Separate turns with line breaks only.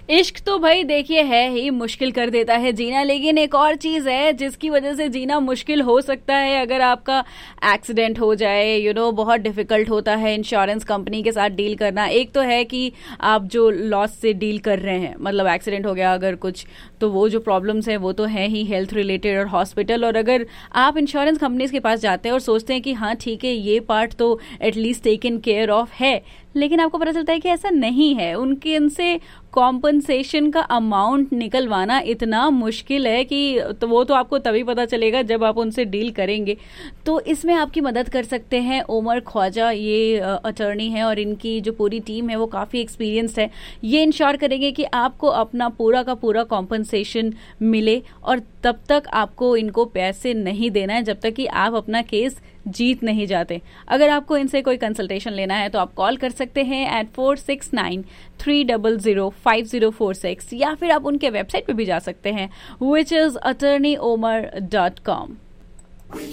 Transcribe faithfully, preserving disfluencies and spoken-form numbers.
इश्क तो भाई देखिए है ही, मुश्किल कर देता है जीना, लेकिन एक और चीज है जिसकी वजह से जीना मुश्किल हो सकता है। अगर आपका एक्सीडेंट हो जाए, यू नो बहुत डिफिकल्ट होता है इंश्योरेंस कंपनी के साथ डील करना। एक तो है कि आप जो लॉस से डील कर रहे हैं, मतलब एक्सीडेंट हो गया अगर कुछ, तो वो जो प्रॉब्लम्स हैं वो तो है ही हेल्थ रिलेटेड और हॉस्पिटल। और अगर आप इंश्योरेंस कंपनीज के पास जाते हैं और सोचते हैं कि हाँ ठीक है ये पार्ट तो एटलीस्ट टेकन केयर ऑफ है, लेकिन आपको पता चलता है कि ऐसा नहीं है। उनके इनसे कॉम्पनसेशन का अमाउंट निकलवाना इतना मुश्किल है कि तो वो तो आपको तभी पता चलेगा जब आप उनसे डील करेंगे। तो इसमें आपकी मदद कर सकते हैं उमर ख्वाजा, ये अटर्नी है और इनकी जो पूरी टीम है वो काफ़ी एक्सपीरियंस्ड है। ये इंश्योर करेंगे कि आपको अपना पूरा का पूरा कॉम्पनसेशन मिले, और तब तक आपको इनको पैसे नहीं देना है जब तक कि आप अपना केस जीत नहीं जाते। अगर आपको इनसे कोई कंसल्टेशन लेना है तो आप कॉल कर सकते हैं eight four six nine three double zero five zero four six, या फिर आप उनके वेबसाइट पे भी जा सकते हैं which is attorney Omar dot com.